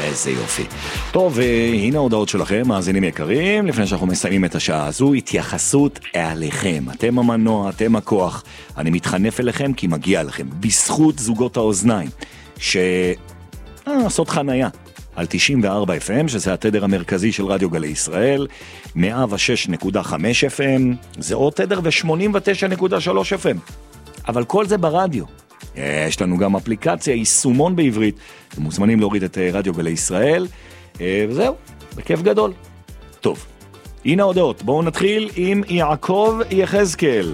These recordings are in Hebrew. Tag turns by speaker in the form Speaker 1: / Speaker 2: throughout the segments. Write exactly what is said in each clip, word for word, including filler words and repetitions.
Speaker 1: איזה יופי. טוב, הנה ההודעות שלכם, מאזינים יקרים, לפני שאנחנו מסיימים את השעה הזו, התייחסות עליכם. אתם המנוע, אתם הכוח. אני מתחנף אליכם כי מגיע לכם, בזכות זוגות האוזניים, שעשות חנייה על תשעים וארבע אף אם, שזה התדר המרכזי של רדיו גלי ישראל, מאה ושש נקודה חמש אף אם, זה עוד תדר ו-שמונים ותשע נקודה שלוש אף אם. אבל כל זה ברדיו. יש לנו גם אפליקציה, יישומון בעברית, אתם מוזמנים להוריד את רדיו גלי ישראל, וזהו, בכיף גדול. טוב, הנה ההודעות, בואו נתחיל עם יעקב יחזקאל.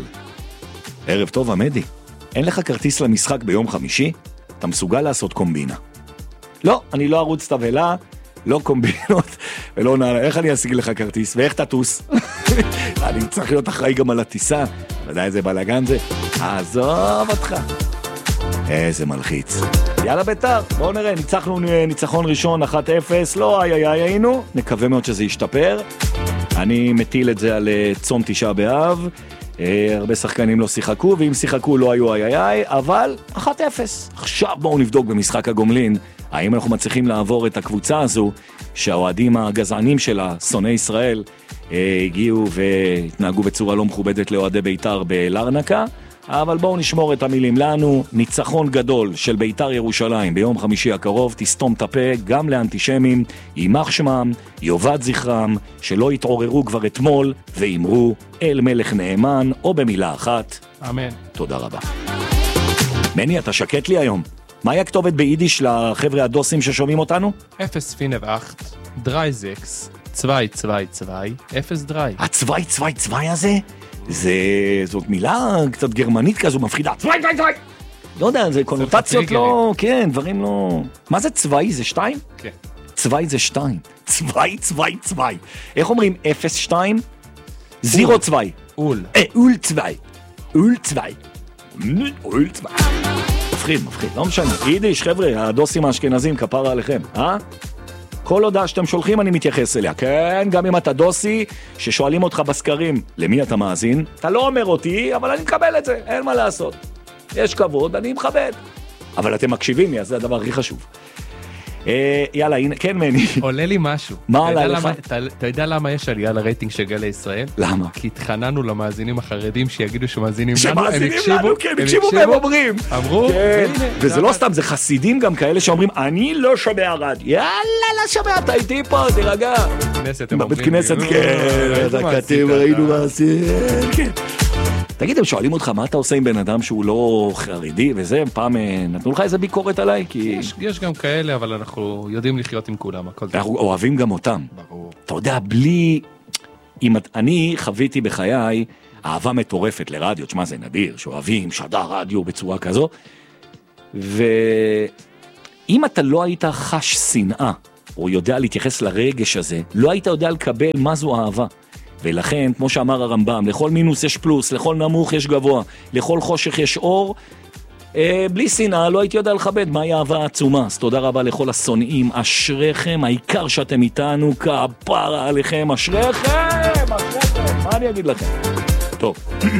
Speaker 1: ערב טוב עמדי, אין לך כרטיס למשחק ביום חמישי? אתה מסוגל לעשות קומבינה. לא, אני לא ערוץ תבלה, לא קומבינות, ולא נעלה, איך אני אשיג לך כרטיס, ואיך תטוס? אני צריך להיות אחראי גם על הטיסה, ודאי איזה בלגן זה, עזוב אותך. איזה מלחיץ. יאללה ביתר, בואו נראה, ניצחנו ניצחון ראשון אחת אפס, לא איי איי איי היינו, נקווה מאוד שזה ישתפר. אני מטיל את זה על צום תשעה באב, הרבה שחקנים לא שיחקו, ואם שיחקו לא היו איי איי איי, אבל אחת אפס. עכשיו בואו נבדוק במשחק הגומלין, האם אנחנו מצליחים לעבור את הקבוצה הזו, שהאוהדים הגזענים שלה, שונאי ישראל, הגיעו והתנהגו בצורה לא מכובדת לאוהדי ביתר בלרנקה, אבל בואו נשמור את המילים לנו, ניצחון גדול של ביתר ירושלים ביום חמישי הקרוב, תסתום את הפה גם לאנטישמים, יימח שמם, יובד זכרם, שלא יתעוררו כבר אתמול ואמרו אל מלך נאמן, או במילה אחת,
Speaker 2: אמן.
Speaker 1: תודה רבה. מני, אתה שקט לי היום. מהי הכתובת ביידיש לחבר'ה הדוסים ששומעים אותנו?
Speaker 2: אפס פינב אכט, דרי זקס, צווי צווי צווי, אפס דרי.
Speaker 1: הצווי צווי צווי הזה? זה, זאת מילה קצת גרמנית כזו מפחידה. צווי צווי צווי! לא יודע, זה קונוטציות לא, כן, דברים לא... מה זה צווי? זה שתיים?
Speaker 2: כן.
Speaker 1: צווי זה שתיים. צווי צווי צווי. איך אומרים אפס שתיים? זירו צווי.
Speaker 2: אול.
Speaker 1: אה, אול צווי. אול צווי. אול צווי. מפחיד, מפחיד, לא משנה. יידיש, חבר'ה, הדוסים האשכנזים, כפרה עליכם, אה? כל הודעה שאתם שולחים אני מתייחס אליה, כן? גם אם אתה דוסי, ששואלים אותך בסקרים, למי אתה מאזין? אתה לא אומר אותי, אבל אני מקבל את זה, אין מה לעשות. יש כבוד, אני מכבד. אבל אתם מקשיבים לי, אז זה הדבר הכי חשוב. אה, יאללה, הנה, כן מני.
Speaker 2: עולה לי משהו.
Speaker 1: מה עלה לך?
Speaker 2: אתה, אתה יודע למה יש עלייה לרייטינג של גלי ישראל?
Speaker 1: למה?
Speaker 2: כי התחננו למאזינים החרדים שיגידו שמאזינים לנו, הם
Speaker 1: שמאזינים
Speaker 2: הקשיבו,
Speaker 1: לנו, כן, הקשיבו והם אומרים.
Speaker 2: אמרו,
Speaker 1: כן,
Speaker 2: והנה,
Speaker 1: וזה לא סתם, זה חסידים גם כאלה שאומרים, אני לא שומע רדיו. יאללה, לא שומע, אתה איתי פה, תירגע.
Speaker 2: כנסת, הם
Speaker 1: בבית
Speaker 2: אומרים,
Speaker 1: כנסת, כן, דקתים, ראינו מעשים, כן. תגיד, הם שואלים אותך, מה אתה עושה עם בן אדם שהוא לא חרדי וזה, פעם נתנו לך איזה ביקורת עליי? כי...
Speaker 2: יש, יש גם כאלה, אבל אנחנו יודעים לחיות עם כולם, הכל טוב.
Speaker 1: אנחנו אוהבים גם אותם.
Speaker 2: ברור.
Speaker 1: אתה יודע, בלי... אם... אני חוויתי בחיי אהבה מטורפת לרדיו, תשמע, זה נדיר, שאוהבים, שדר רדיו בצורה כזו, ואם אתה לא היית חש שנאה, או יודע להתייחס לרגש הזה, לא היית יודע לקבל מה זו אהבה. ולכן, כמו שאמר הרמב"ם, לכל מינוס יש פלוס, לכל נמוך יש גבוה, לכל חושך יש אור. אה, בלי שנאה לא הייתי יודע לכבד מהי אהבה עצומה. אז תודה רבה לכל השונאים, אשריכם, העיקר שאתם איתנו, כפרה עליכם, אשריכם, אשריכם, מה אני אגיד לכם? טוב.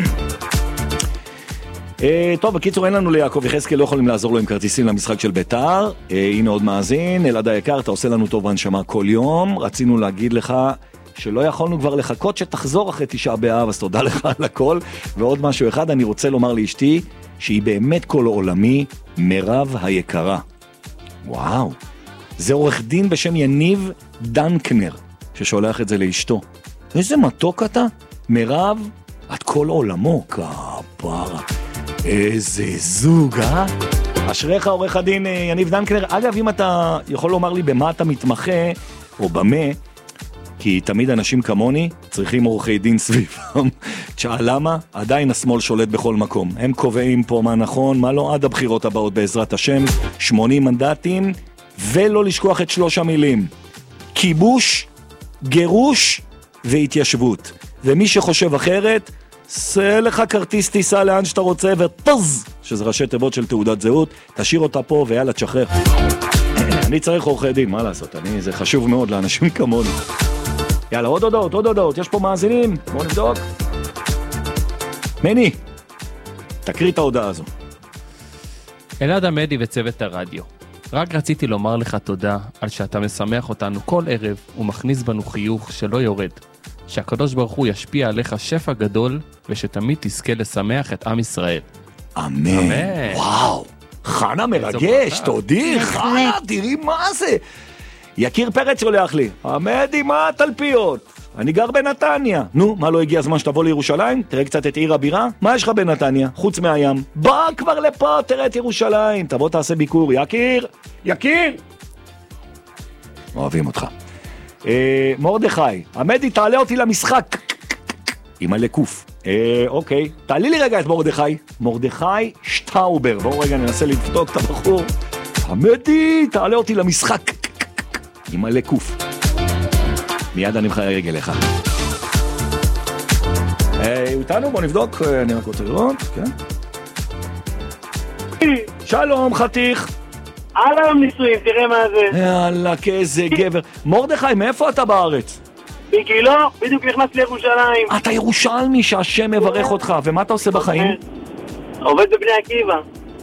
Speaker 1: אה, טוב, בקיצור, אין לנו ליעקב יחזקאל, לא יכולים לעזור לו עם כרטיסים למשחק של ביתר. אה, הנה עוד מאזין, אלעד היקר, אתה עושה לנו טוב והנשמה כל יום. רצינו להגיד לך... שלא יכולנו כבר לחכות שתחזור אחרי תשעה באב, אז תודה לך על הכל. ועוד משהו אחד, אני רוצה לומר לאשתי, שהיא באמת כל עולמי, מירב היקרה. וואו, זה עורך דין בשם יניב דנקנר, ששולח את זה לאשתו. איזה מתוק אתה? מירב, את כל עולמו, כפרה. איזה זוג, אה? אשריך עורך הדין יניב דנקנר. אגב, אם אתה יכול לומר לי במה אתה מתמחה, או במה, כי תמיד אנשים כמוני צריכים עורכי דין סביבם. תשאל למה? עדיין השמאל שולט בכל מקום. הם קובעים פה מה נכון, מה לא, עד הבחירות הבאות בעזרת השם. שמונים מנדטים, ולא לשכוח את שלוש המילים. כיבוש, גירוש והתיישבות. ומי שחושב אחרת, עשה לך כרטיס טיסה לאן שאתה רוצה, וטז, שזה ראשי תיבות של תעודת זהות, תשאיר אותה פה ויאללה תשחרר. אני צריך עורכי דין, מה לעשות? אני, זה חשוב מאוד לאנשים כמוני. יאללה, עוד הודעות, עוד הודעות, יש פה מאזינים, בואו נבדוק. מני, תקריא את ההודעה הזו.
Speaker 2: אלעד עמדי וצוות הרדיו. רק רציתי לומר לך תודה על שאתה משמח אותנו כל ערב ומכניס בנו חיוך שלא יורד. שהקדוש ברוך הוא ישפיע עליך שפע גדול ושתמיד תזכה לשמח את עם ישראל.
Speaker 1: אמן. וואו, חנה מרגש, תודי, חנה, תראי מה זה. יקיר פרץ שולח לי, עמדי, מה התלפיות? אני גר בנתניה. נו, מה לא הגיע הזמן שתבוא לירושלים? תראה קצת את עיר הבירה. מה יש לך בנתניה? חוץ מהים. בא כבר לפה, תראה את ירושלים. תבוא תעשה ביקור. יקיר, יקיר. אוהבים אותך. אה, מורדכי, עמדי, תעלה אותי למשחק. עם הלקוף. אה, אוקיי. תעלי לי רגע את מורדכי. מורדכי שטאובר. בואו רגע ננסה לבדוק את הבחור. עמדי, תעלה אותי למשחק. עם הלקוף. מיד אני מחיה רגל לך. איתנו, בוא נבדוק, אני רק רוצה לראות, כן? שלום, חתיך.
Speaker 3: אהלן ניסויים, תראה מה זה.
Speaker 1: יאללה, כאיזה גבר. מורדכי, מאיפה אתה בארץ?
Speaker 3: בגילו, בדיוק נכנס לירושלים.
Speaker 1: אתה ירושלמי, שהשם מברך אותך, ומה אתה עושה בחיים?
Speaker 3: עובד בבני עקיבא.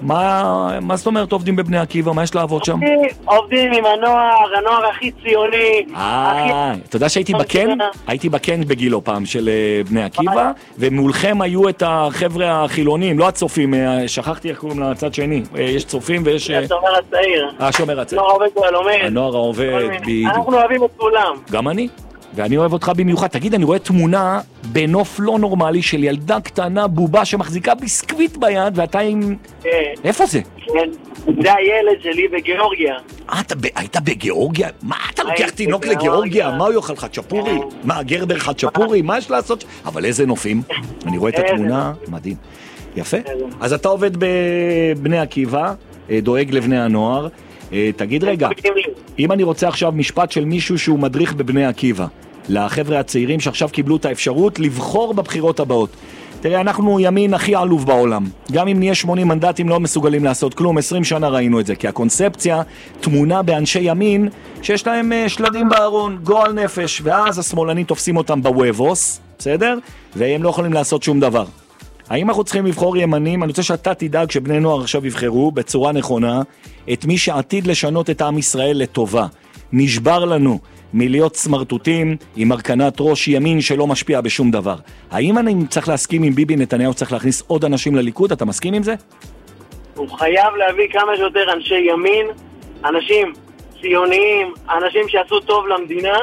Speaker 1: מה, מה זאת אומרת עובדים בבני עקיבא? מה יש לעבוד שם?
Speaker 3: עובדים עם הנוער, הנוער הכי ציוני.
Speaker 1: אה, אתה יודע שהייתי בקן? הייתי בקן בגילו פעם של בני עקיבא, ומולכם היו את החבר'ה החילונים, לא הצופים, שכחתי איך קוראים לצד שני. יש צופים ויש...
Speaker 3: השומר הצעיר.
Speaker 1: השומר הצעיר.
Speaker 3: הנוער העובד והלומד.
Speaker 1: הנוער העובד, בדיוק.
Speaker 3: אנחנו אוהבים את כולם.
Speaker 1: גם אני. ואני אוהב אותך במיוחד. תגיד, אני רואה תמונה בנוף לא נורמלי של ילדה קטנה בובה שמחזיקה ביסקוויט ביד, ואתה עם...
Speaker 3: כן.
Speaker 1: איפה זה?
Speaker 3: כן. זה הילד שלי בגיאורגיה.
Speaker 1: אה, אתה היית בגיאורגיה? מה, אתה לוקח תינוק לגיאורגיה? מה הוא יאכל? חצ'פורי? מה, גרבר חצ'פורי? מה יש לעשות? אבל איזה נופים. אני רואה את התמונה, מדהים. יפה. אז אתה עובד בבני עקיבא, דואג לבני הנוער. תגיד רגע, אם אני רוצה עכשיו משפט של מישהו שהוא מדריך בבני עקיבא, לחבר'ה הצעירים שעכשיו קיבלו את האפשרות לבחור בבחירות הבאות. תראה, אנחנו ימין הכי עלוב בעולם. גם אם נהיה שמונים מנדטים לא מסוגלים לעשות כלום, עשרים שנה ראינו את זה, כי הקונספציה תמונה באנשי ימין שיש להם שלדים בארון, גועל נפש, ואז השמאלנים תופסים אותם בוובוס, בסדר? והם לא יכולים לעשות שום דבר. האם אנחנו צריכים לבחור ימנים? אני רוצה שאתה תדאג שבני נוער עכשיו יבחרו בצורה נכונה את מי שעתיד לשנות את עם ישראל לטובה. נשבר לנו מלהיות סמרטוטים עם הרכנת ראש ימין שלא משפיע בשום דבר. האם אני צריך להסכים עם ביבי נתניהו צריך להכניס עוד אנשים לליכוד? אתה מסכים עם זה?
Speaker 3: הוא חייב להביא כמה שיותר אנשי ימין, אנשים ציוניים, אנשים שעשו טוב למדינה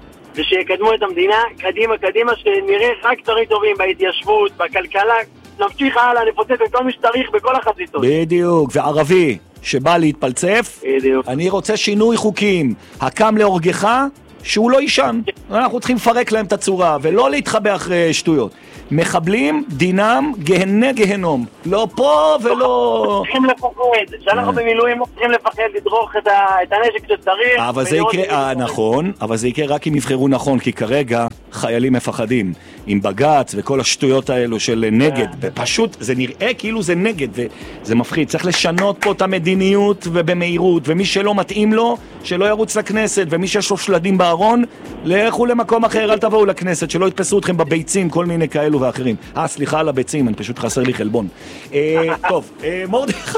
Speaker 3: ושיקדמו את המדינה קדימה קדימה, שנראה רק דברים טובים בהתיישבות, בכלכלה, נמשיך הלאה, נפוצץ את כל משתריך בכל החזיתות.
Speaker 1: בדיוק, וערבי שבא להתפלצף,
Speaker 3: בדיוק.
Speaker 1: אני רוצה שינוי חוקים, הקם להורגך שהוא לא יישן. אנחנו צריכים לפרק להם את הצורה ולא להתחבא אחרי שטויות. מחבלים דינם גהנה גהנום, לא פה ולא...
Speaker 3: צריכים לפחד, שאנחנו במילואים לא צריכים לפחד לדרוך את הנשק שצריך.
Speaker 1: אבל זה יקרה, נכון, אבל זה יקרה רק אם יבחרו נכון, כי כרגע חיילים מפחדים עם בג"ץ וכל השטויות האלו של נגד, ופשוט זה נראה כאילו זה נגד וזה מפחיד. צריך לשנות פה את המדיניות ובמהירות, ומי שלא מתאים לו שלא ירוץ לכנסת, ומי שיש לו שלדים בארון לכו למקום אחר, אל תבואו לכנסת, שלא יתפסו אתכם בביצים, כל מיני כאלו ואחרים. אה, סליחה על הביצים, אני פשוט חסר לי חלבון. טוב, מורדכי.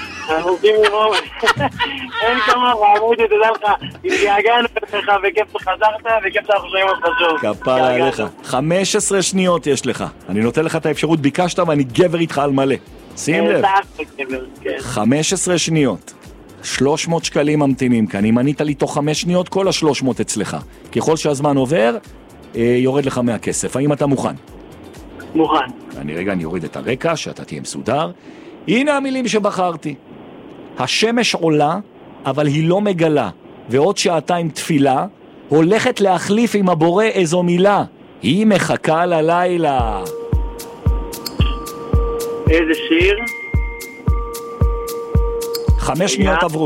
Speaker 3: אין כמה רעמודי, תדע לך, התגעגענו לך וכיף שחזרת וכיף שאנחנו שומעים אותך שוב.
Speaker 1: כפרה עליך. חמש עשרה שניות יש לך. אני נותן לך את האפשרות, ביקשת ואני גבר איתך על מלא. שים לב. חמש עשרה שניות. שלוש מאות שקלים ממתינים כאן. אם ענית לי תוך חמש שניות, כל ה-שלוש מאות אצלך. ככל שהזמן עובר, יורד לך מהכסף. האם אתה מוכן?
Speaker 3: מוכן.
Speaker 1: אני רגע, אני אוריד את הרקע, שאתה תהיה מסודר. הנה המילים שבחרתי. השמש עולה, אבל היא לא מגלה, ועוד שעתיים תפילה, הולכת להחליף עם הבורא איזו מילה. היא מחכה ללילה.
Speaker 3: איזה שיר?
Speaker 1: חמש שניות עברו.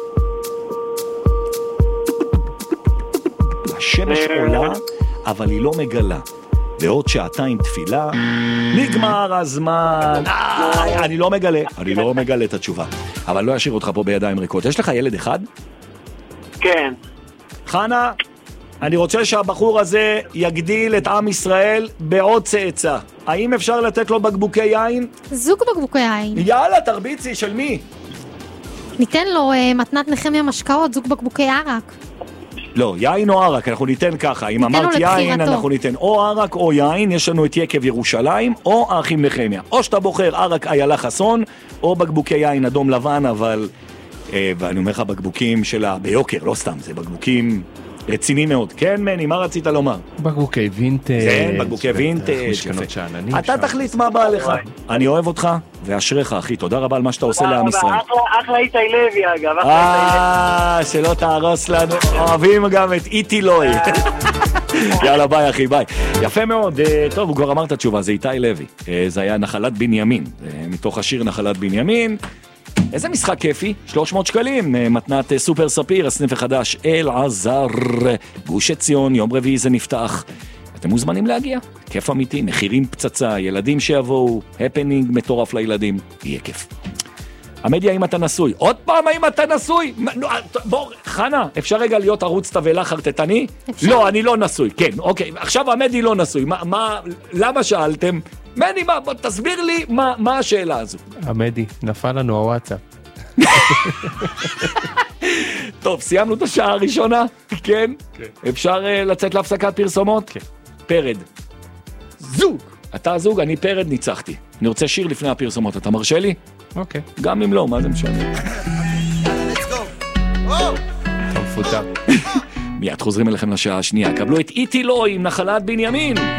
Speaker 1: השמש עולה, אבל היא לא מגלה. ועוד שעתיים תפילה, נגמר הזמן. אני לא מגלה, אני לא מגלה את התשובה. אבל לא אשאיר אותך פה בידיים ריקות. יש לך ילד אחד?
Speaker 3: כן.
Speaker 1: חנה, אני רוצה שהבחור הזה יגדיל את עם ישראל בעוד צאצא. האם אפשר לתת לו בקבוקי יין?
Speaker 4: זוג בקבוקי יין.
Speaker 1: יאללה, תרביצי, של מי?
Speaker 4: ניתן לו uh, מתנת נחמיה משקאות, זוג בקבוקי ערק.
Speaker 1: לא, יין או ערק, אנחנו ניתן ככה, אם אמרת יין, אנחנו ניתן או ערק או יין, יש לנו את יקב ירושלים, או האחים נחמיה. או שאתה בוחר ערק איילה חסון, או בקבוקי יין אדום לבן, אבל, אה, ואני אומר לך, בקבוקים שלה ביוקר, לא סתם, זה בקבוקים רציני מאוד. כן, מני, מה רצית לומר?
Speaker 2: בקבוקי וינטג'.
Speaker 1: כן, בקבוקי וינטג'. אתה תחליט מה בא לך. אני אוהב אותך, ואשריך, אחי. תודה רבה על מה שאתה עושה לעם ישראל.
Speaker 3: אחלה איתי לוי, אגב.
Speaker 1: אה, שלא תהרוס לנו. אוהבים גם את איתי לוי. יאללה, ביי, אחי, ביי. יפה מאוד. טוב, הוא כבר אמר את התשובה, זה איתי לוי. זה היה נחלת בנימין. מתוך השיר נחלת בנימין. איזה משחק כיפי, שלוש מאות שקלים, מתנת סופר ספיר, הסניף החדש אל עזר, גוש עציון, יום רביעי זה נפתח. אתם מוזמנים להגיע, כיף אמיתי, מחירים פצצה, ילדים שיבואו, הפנינג מטורף לילדים, יהיה כיף. המדיה, אם אתה נשוי, עוד פעם אם אתה נשוי, בוא, חנה, אפשר רגע להיות ערוץ תבלה חרטטני? לא, אני לא נשוי, כן, אוקיי, עכשיו המדי לא נשוי, מה, מה, למה שאלתם? מני, מה, בוא, תסביר לי מה, מה השאלה הזו.
Speaker 2: המדי, נפל לנו הוואטסאפ.
Speaker 1: טוב, סיימנו את השעה הראשונה, כן? כן. אפשר uh, לצאת להפסקת פרסומות? כן. פרד. זוג. אתה זוג, אני פרד, ניצחתי. אני רוצה שיר לפני הפרסומות, אתה מרשה לי?
Speaker 2: אוקיי.
Speaker 1: גם אם לא, מה זה משנה?
Speaker 2: אתה מפותח.
Speaker 1: מיד חוזרים אליכם לשעה השנייה. קבלו את איתי לוי עם נחלת בנימין.